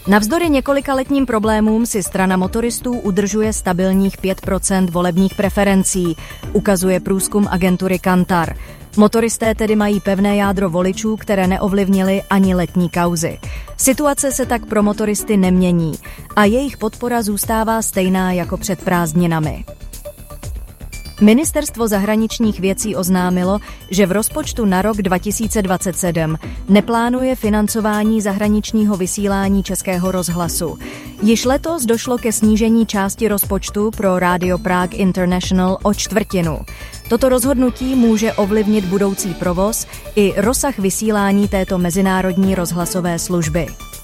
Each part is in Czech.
Navzdory několika letním problémům si strana motoristů udržuje stabilních 5% volebních preferencí, ukazuje průzkum agentury Kantar. Motoristé tedy mají pevné jádro voličů, které neovlivnily ani letní kauzy. Situace se tak pro motoristy nemění a jejich podpora zůstává stejná jako před prázdninami. Ministerstvo zahraničních věcí oznámilo, že v rozpočtu na rok 2027 neplánuje financování zahraničního vysílání Českého rozhlasu. Již letos došlo ke snížení části rozpočtu pro Radio Prague International o 1/4. Toto rozhodnutí může ovlivnit budoucí provoz i rozsah vysílání této mezinárodní rozhlasové služby.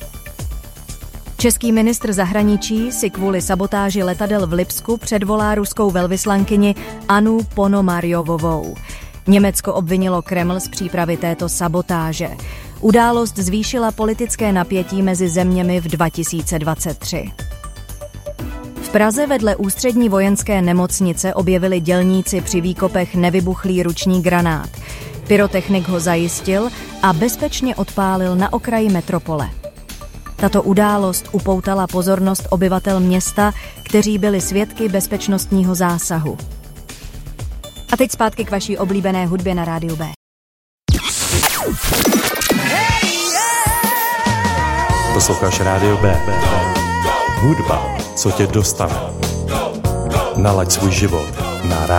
Český ministr zahraničí si kvůli sabotáži letadel v Lipsku předvolá ruskou velvyslankyni Annu Ponomarjovovou. Německo obvinilo Kreml z přípravy této sabotáže. Událost zvýšila politické napětí mezi zeměmi v 2023. V Praze vedle ústřední vojenské nemocnice objevili dělníci při výkopech nevybuchlý ruční granát. Pyrotechnik ho zajistil a bezpečně odpálil na okraji metropole. Tato událost upoutala pozornost obyvatel města, kteří byli svědky bezpečnostního zásahu. A teď zpátky k vaší oblíbené hudbě na Rádiu B. Posloucháš Rádio B. Hudba, co tě dostane. Nalaď svůj život na